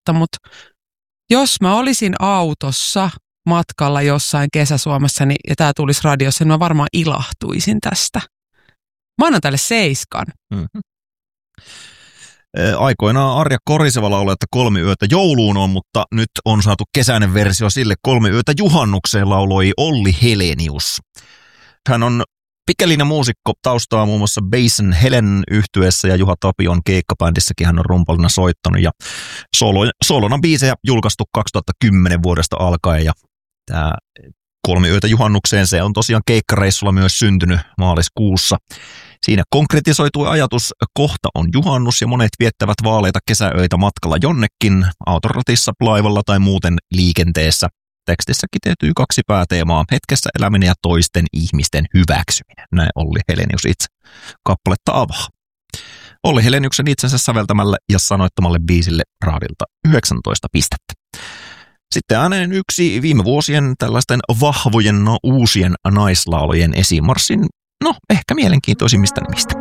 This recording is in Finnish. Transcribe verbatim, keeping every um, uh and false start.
totta, mutta jos mä olisin autossa matkalla jossain Kesä-Suomessa niin, ja tää tulisi radiossa, niin mä varmaan ilahtuisin tästä. Mä annan tälle seiskan. Mm-hmm. Aikoinaan Arja Koriseva lauloi, että kolme yötä jouluun on, mutta nyt on saatu kesäinen versio sille. Kolme yötä juhannukseen lauloi Olli Helenius. Hän on pitkälinja muusikko, taustaa muun muassa Basin Helen yhtyeessä ja Juha Tapion keikkabändissäkin hän on rumpalina soittanut. Ja solo, solona biisejä julkaistu kaksituhattakymmenen vuodesta alkaen ja tämä kolme yötä juhannukseen se on tosiaan keikkareissulla myös syntynyt maaliskuussa. Siinä konkretisoitui ajatus, kohta on juhannus ja monet viettävät vaaleita kesäöitä matkalla jonnekin, autoratissa, laivalla tai muuten liikenteessä. Tekstissä kiteytyy kaksi pääteemaa, hetkessä eläminen ja toisten ihmisten hyväksyminen. Näin Olli Helenius itse kappaletta avaa. Olli Heleniuksen itsensä säveltämälle ja sanoittamalle biisille raadilta yhdeksäntoista pistettä. Sitten ääneen yksi viime vuosien tällaisten vahvojen no, uusien naislaulujen esimarssin, no ehkä mielenkiintoisimmista nimistä.